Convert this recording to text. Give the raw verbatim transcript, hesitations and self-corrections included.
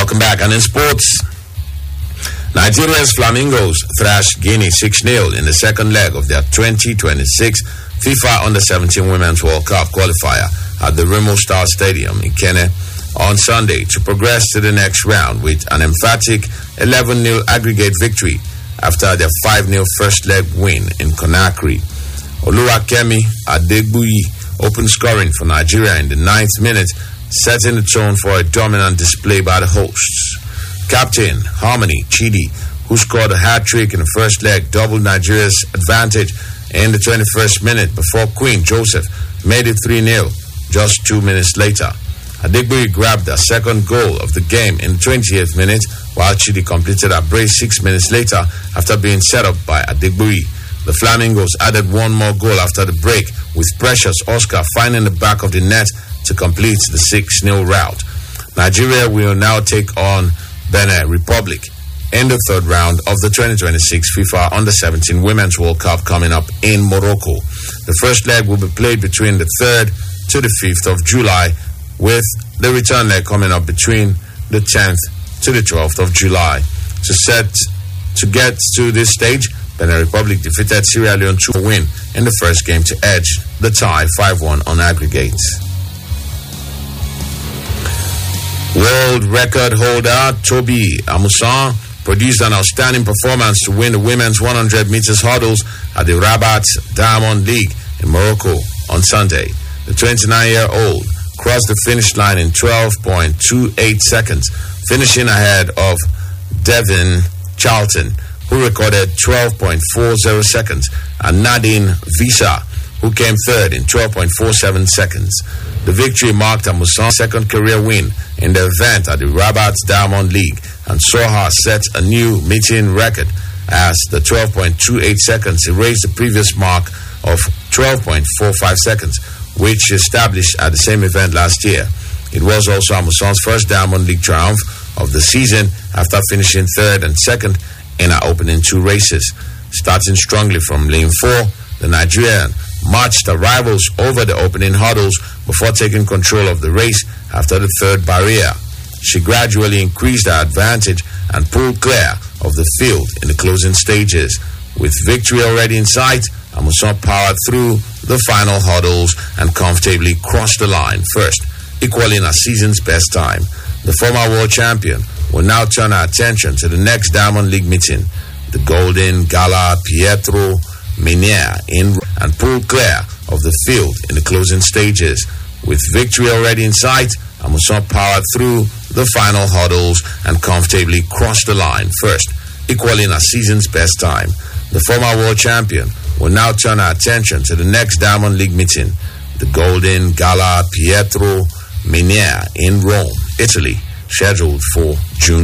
Welcome back. And in sports, Nigeria's Flamingos thrashed Guinea six nil in the second leg of their twenty twenty-six FIFA Under seventeen Women's World Cup qualifier at the Remo Star Stadium in Kenya on Sunday to progress to the next round with an emphatic eleven nil aggregate victory after their five nil first leg win in Conakry. Oluwakemi Adegbuyi opened scoring for Nigeria in the ninth minute, setting the tone for a dominant display by the hosts. Captain Harmony Chidi, who scored a hat-trick in the first leg, doubled Nigeria's advantage in the twenty-first minute before Queen Joseph made it three nil just two minutes later. Adegbuyi grabbed the second goal of the game in the twentieth minute, while Chidi completed a brace six minutes later after being set up by Adegbuyi. The Flamingos added one more goal after the break, with Precious Oscar finding the back of the net to complete the six nil rout. Nigeria will now take on Benin Republic in the third round of the twenty twenty-six FIFA Under seventeen Women's World Cup coming up in Morocco. The first leg will be played between the third to the fifth of July, with the return leg coming up between the tenth to the twelfth of July. To set to get to this stage, Benin Republic defeated Sierra Leone to win in the first game to edge the tie five one on aggregate. World record holder Toby Amusan produced an outstanding performance to win the women's one hundred meters hurdles at the Rabat Diamond League in Morocco on Sunday. The twenty-nine-year-old crossed the finish line in twelve point two eight seconds, finishing ahead of Devin Charlton, who recorded twelve point four zero seconds, and Nadine Visa, who came third in twelve point four seven seconds. The victory marked Amusan's second career win in the event at the Rabat Diamond League and saw her set a new meeting record, as the twelve point two eight seconds erased the previous mark of twelve point four five seconds, which she established at the same event last year. It was also Amusan's first Diamond League triumph of the season after finishing third and second in her opening two races. Starting strongly from lane four, the Nigerian marched her rivals over the opening hurdles before taking control of the race after the third barrier. She gradually increased her advantage and pulled clear of the field in the closing stages. With victory already in sight, Amusan powered through the final hurdles and comfortably crossed the line first, equaling her season's best time. The former world champion will now turn her attention to the next Diamond League meeting, the Golden Gala Pietro Menier, in and pull clear of the field in the closing stages. With victory already in sight, Amusan powered through the final hurdles and comfortably crossed the line first, equaling her season's best time. The former world champion will now turn her attention to the next Diamond League meeting, the Golden Gala Pietro Menier in Rome, Italy, scheduled for June